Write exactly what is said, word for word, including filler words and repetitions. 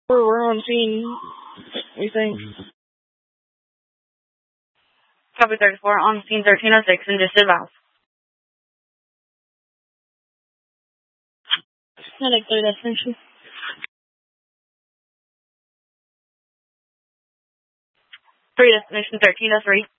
We're, we're on scene, we think. Copy thirty-four, on scene thirteen oh six, and just valve. Medic three destination. Three destination thirteen oh three.